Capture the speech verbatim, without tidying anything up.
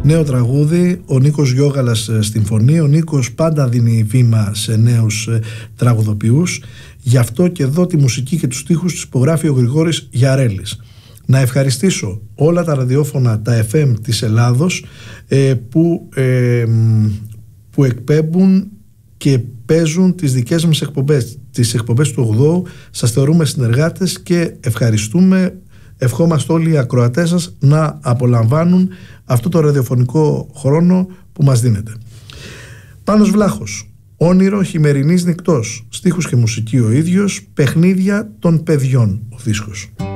Νέο τραγούδι, ο Νίκος Γιώγαλας στην φωνή. Ο Νίκος πάντα δίνει βήμα σε νέους τραγουδοποιούς. Γι' αυτό και εδώ τη μουσική και τους στίχους τους υπογράφει ο Γρηγόρης Γιαρέλης. Να ευχαριστήσω όλα τα ραδιόφωνα, τα εφ εμ της Ελλάδος ε, που, ε, που εκπέμπουν και παίζουν τις δικές μας εκπομπές, τις εκπομπές του ογδόου. Σας θεωρούμε συνεργάτες και ευχαριστούμε. Ευχόμαστε όλοι οι ακροατές σας να απολαμβάνουν αυτό το ραδιοφωνικό χρόνο που μας δίνεται. Πάνος Βλάχος, όνειρο χειμερινής νυχτός, στίχους και μουσική ο ίδιος, παιχνίδια των παιδιών ο δίσκος.